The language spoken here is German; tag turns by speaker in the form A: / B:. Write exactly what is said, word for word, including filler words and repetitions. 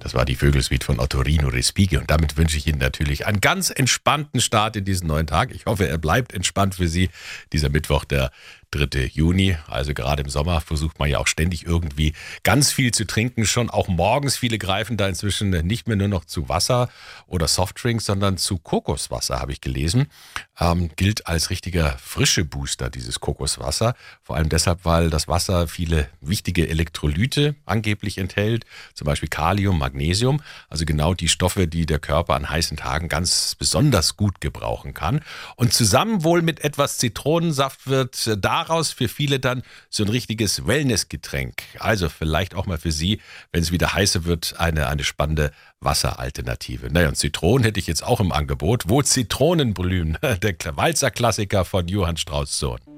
A: Das war die Vögelsuite von Ottorino Respighi und damit wünsche ich Ihnen natürlich einen ganz entspannten Start in diesen neuen Tag. Ich hoffe, er bleibt entspannt für Sie, dieser Mittwoch, der dritte Juni. Also gerade im Sommer versucht man ja auch ständig irgendwie ganz viel zu trinken. Schon auch morgens. Viele greifen da inzwischen nicht mehr nur noch zu Wasser oder Softdrinks, sondern zu Kokoswasser, habe ich gelesen. Ähm, gilt als richtiger frische Booster, dieses Kokoswasser. Vor allem deshalb, weil das Wasser viele wichtige Elektrolyte angeblich enthält. Zum Beispiel Kalium, Magnesium. Also genau die Stoffe, die der Körper an heißen Tagen ganz besonders gut gebrauchen kann. Und zusammen wohl mit etwas Zitronensaft wird da daraus für viele dann so ein richtiges Wellnessgetränk. Also vielleicht auch mal für Sie, wenn es wieder heißer wird, eine, eine spannende Wasseralternative. Naja, und Zitronen hätte ich jetzt auch im Angebot. Wo Zitronen blühen, der Walzer-Klassiker von Johann Strauss Sohn.